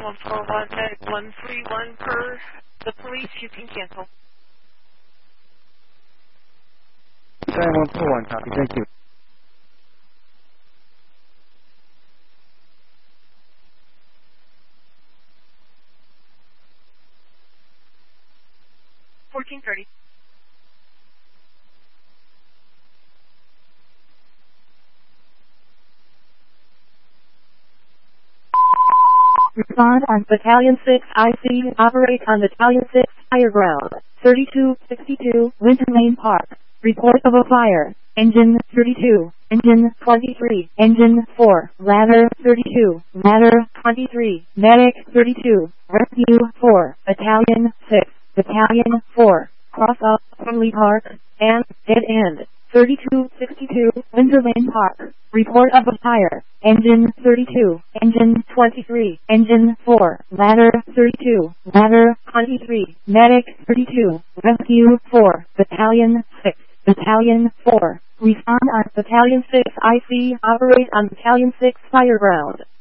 141 Medic 131 per the police. You can cancel. Cheyenne 141, copy. Thank you. $14.30. Respond on Battalion 6 IC. Operate on Battalion 6 Higher Ground. 3262 Winter Main Park. Report of a fire. Engine 32. Engine 23. Engine 4. Ladder 32. Ladder 23. Medic 32. Rescue 4. Battalion 6. Battalion 4. Cross up Friendly Park and dead end. 3262 Winter Main Park. Report of a fire. Engine 32. Engine 23. Engine 4. Ladder 32. Ladder 23. Medic 32. Rescue 4. Battalion 6. Battalion 4. Respond on Battalion 6 IC. Operate on Battalion 6 Fire Ground.